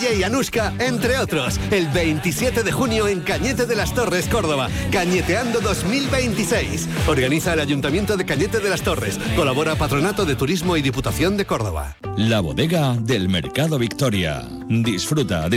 DJ Anushka, entre otros. El 27 de junio en Cañete de las Torres, Córdoba. Cañeteando 2026. Organiza el Ayuntamiento de Cañete de las Torres. Colabora Patronato de Turismo y Diputación de Córdoba. La bodega del Mercado Victoria. Disfruta de